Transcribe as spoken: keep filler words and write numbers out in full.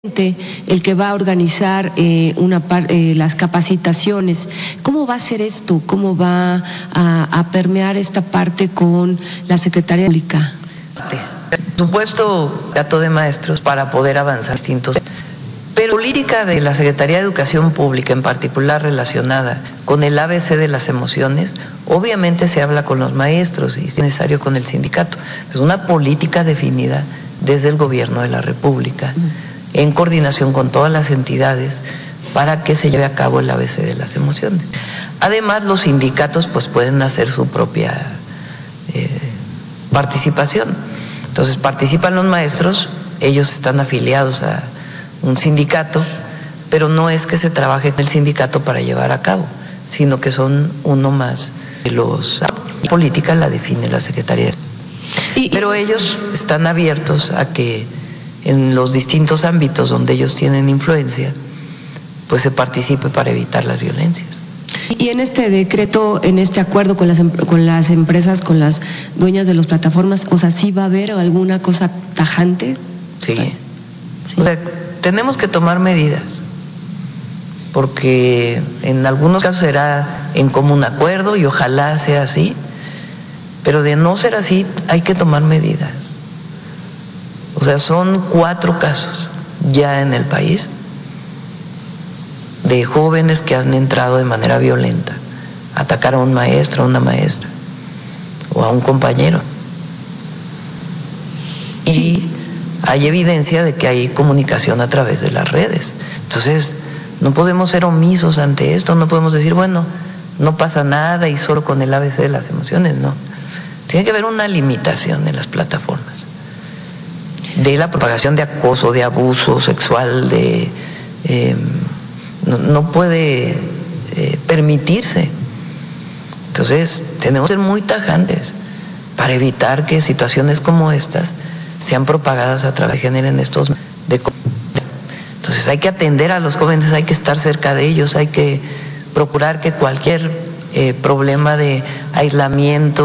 el que va a organizar eh, una par, eh, las capacitaciones. ¿Cómo va a ser esto? ¿Cómo va a, a permear esta parte con la Secretaría Pública? Por supuesto, dato de maestros para poder avanzar distintos. Pero la política de la Secretaría de Educación Pública, en particular relacionada con el A B C de las emociones, obviamente se habla con los maestros y si es necesario con el sindicato. Es una política definida desde el Gobierno de la República, en coordinación con todas las entidades para que se lleve a cabo el A B C de las emociones. Además, los sindicatos pues pueden hacer su propia eh, participación. Entonces participan los maestros, ellos están afiliados a un sindicato, pero no es que se trabaje con el sindicato para llevar a cabo, sino que son uno más de los... La política la define la Secretaría. Pero ellos están abiertos a que en los distintos ámbitos donde ellos tienen influencia, pues se participe para evitar las violencias. Y en este decreto, en este acuerdo con las, con las empresas, con las dueñas de las plataformas, o sea, ¿sí va a haber alguna cosa tajante? Sí. sí. O sea, tenemos que tomar medidas, porque en algunos casos será en común acuerdo y ojalá sea así, pero de no ser así hay que tomar medidas. O sea, son cuatro casos ya en el país de jóvenes que han entrado de manera violenta a atacar a un maestro, a una maestra o a un compañero. Y sí, hay evidencia de que hay comunicación a través de las redes. Entonces, no podemos ser omisos ante esto, no podemos decir, bueno, no pasa nada y solo con el A B C de las emociones, no. Tiene que haber una limitación en las plataformas de la propagación de acoso, de abuso sexual, de eh, no, no puede eh, permitirse. Entonces tenemos que ser muy tajantes para evitar que situaciones como estas sean propagadas a través, generen estos de. Entonces hay que atender a los jóvenes, hay que estar cerca de ellos, hay que procurar que cualquier eh, problema de aislamiento